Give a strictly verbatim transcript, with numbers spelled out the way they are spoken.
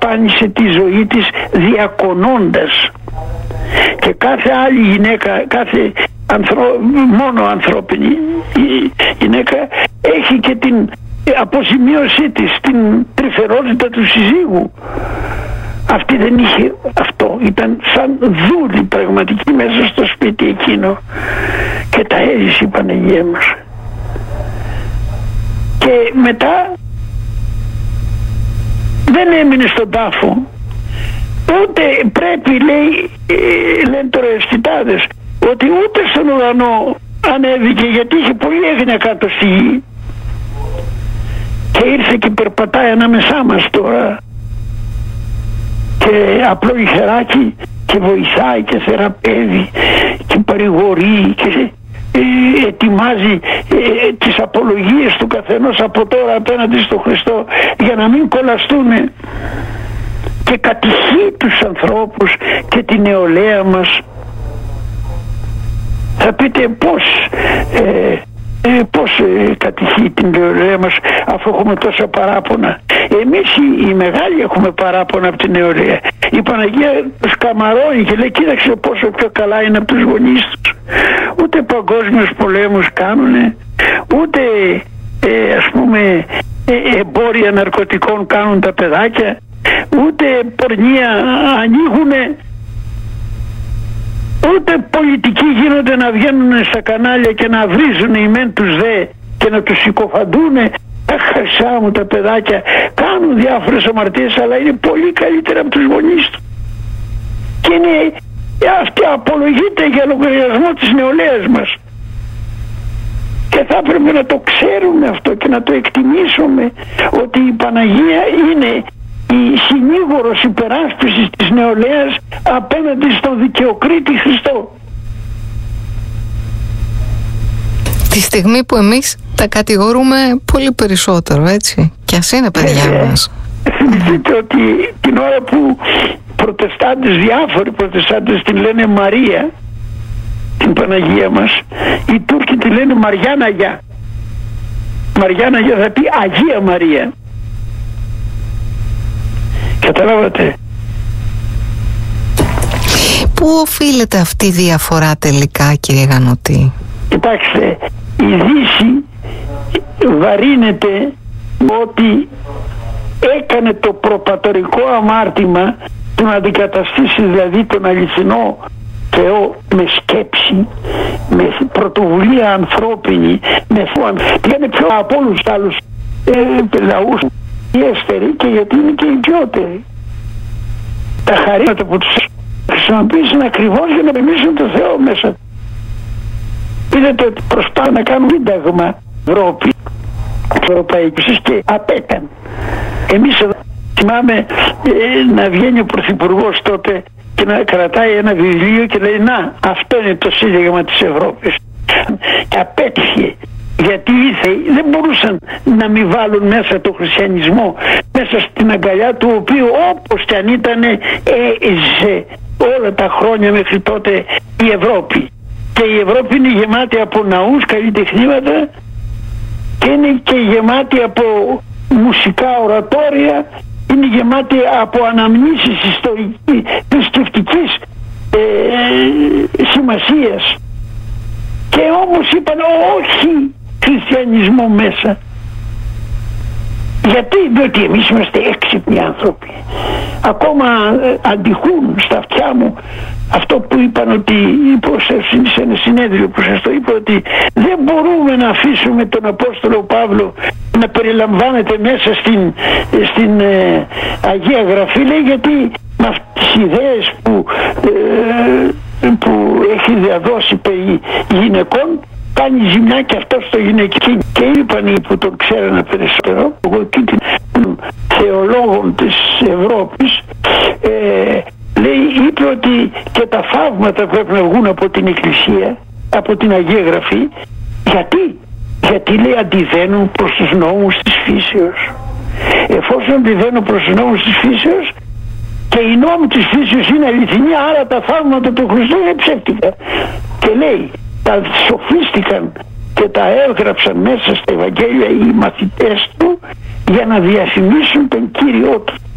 εξαφάνισε τη ζωή της διακονώντας, και κάθε άλλη γυναίκα, κάθε ανθρω... μόνο ανθρώπινη γυναίκα έχει και την αποζημίωσή της, την τρυφερότητα του συζύγου. Αυτή δεν είχε αυτό, ήταν σαν δούλη πραγματική μέσα στο σπίτι εκείνο, και τα έζησε η Παναγία μας. Και μετά δεν έμεινε στον τάφο, ούτε πρέπει, λέει, ε, λένε τώρα αισθητάδες, ότι ούτε στον ουρανό ανέβηκε, γιατί είχε πολύ έγνοια κάτω στη γη, και ήρθε και περπατάει ανάμεσά μας τώρα, και απλό χεράκι, και βοηθάει και θεραπεύει και παρηγορεί και ε, ετοιμάζει ε, τις απολογίες του καθενός από τώρα απέναντι στο Χριστό, για να μην κολλαστούν, και κατηχεί τους ανθρώπους και την νεολαία μας. Θα πείτε πώς ε, ε, πώς ε, κατηχεί την νεολαία μας, αφού έχουμε τόσα παράπονα. Εμείς οι, οι μεγάλοι έχουμε παράπονα από την νεολαία. Η Παναγία τους καμαρώνει και λέει, κοίταξε πόσο πιο καλά είναι από τους γονείς τους. Ούτε παγκόσμιους πολέμους κάνουνε, ούτε ε, ας πούμε ε, εμπόρια ναρκωτικών κάνουν τα παιδάκια, ούτε πορνεία ανοίγουνε, ούτε πολιτικοί γίνονται να βγαίνουν στα κανάλια και να βρίζουν οι μεν τους δε και να τους συκοφαντούνε. Τα χρυσά μου τα παιδάκια κάνουν διάφορες αμαρτίες, αλλά είναι πολύ καλύτερα από τους γονείς του, και είναι, αυτή απολογείται για λογαριασμό της νεολαίας μας, και θα έπρεπε να το ξέρουμε αυτό και να το εκτιμήσουμε, ότι η Παναγία είναι η συνήγορος υπεράσπισης της νεολαίας απέναντι στον δικαιοκρίτη Χριστό. Τη στιγμή που εμείς τα κατηγορούμε πολύ περισσότερο, έτσι, κι ας είναι παιδιά ε, μας. Θυμηθείτε ότι την ώρα που προτεστάντες, διάφοροι προτεστάντες την λένε Μαρία, την Παναγία μας, οι Τούρκοι τη λένε Μαριάννα Αγιά. Μαριάννα Αγιά θα πει Αγία Μαρία. Καταλάβατε? Πού οφείλεται αυτή η διαφορά τελικά, κύριε Γανωτή? Κοιτάξτε, η Δύση βαρύνεται ότι έκανε το προπατορικό αμάρτημα του να αντικαταστήσει δηλαδή τον αληθινό Θεό με σκέψη, με πρωτοβουλία ανθρώπινη, με φόβο. Είναι πιο από όλους τους άλλους ε, λαούς οι έστεροι, και γιατί είναι και οι πιότεροι. Τα χαρήματα που τους χρησιμοποίησαν ακριβώς για να πεμίσουν το Θεό μέσα. Είδατε ότι προσπάθησαν να κάνουν σύνταγμα Ευρώπη, Ευρωπαϊκής, και απέταν. Εμείς εδώ θυμάμαι ε, να βγαίνει ο Πρωθυπουργός τότε και να κρατάει ένα βιβλίο και λέει, να, αυτό είναι το σύνταγμα της Ευρώπης. Και απέτυχε, γιατί ήρθε, δεν μπορούσαν να μην βάλουν μέσα το χριστιανισμό μέσα στην αγκαλιά του οποίου, όπως κι αν ήταν, έζησε όλα τα χρόνια μέχρι τότε η Ευρώπη. Και η Ευρώπη είναι γεμάτη από ναούς, καλλιτεχνήματα, και είναι και γεμάτη από μουσικά ορατόρια, είναι γεμάτη από αναμνήσεις ιστορικής, θρησκευτικής ε, σημασίας. Και όμως είπαν όχι χριστιανισμό μέσα. Γιατί? Διότι εμείς είμαστε έξυπνοι άνθρωποι. Ακόμα ε, αντιχούν στα αυτιά μου αυτό που είπαν, ότι σε ένα συνέδριο που σας το είπα, ότι δεν μπορούμε να αφήσουμε τον Απόστολο Παύλο να περιλαμβάνεται μέσα στην, στην ε, Αγία Γραφή, λέει, γιατί με αυτές τις ιδέες που, ε, που έχει διαδώσει περί γυναικών κάνει ζημιά και αυτό στο γυναικείο. Και είπαν οι που τον ξέρανε περισσότερο, εγώ και των θεολόγων της Ευρώπης, ε, λέει, είπε ότι και τα θαύματα πρέπει να βγουν από την Εκκλησία, από την Αγία Γραφή. Γιατί? Γιατί, λέει, αντιβαίνουν προς τους νόμους της φύσεως. Εφόσον αντιβαίνουν προς τους νόμους της φύσεως και οι νόμοι της φύσεως είναι αληθινοί, άρα τα θαύματα του Χριστού είναι ψεύτικα. Και λέει, τα σοφίστηκαν και τα έγραψαν μέσα στα Ευαγγέλια οι μαθητές του για να διαφημίσουν τον Κύριό του.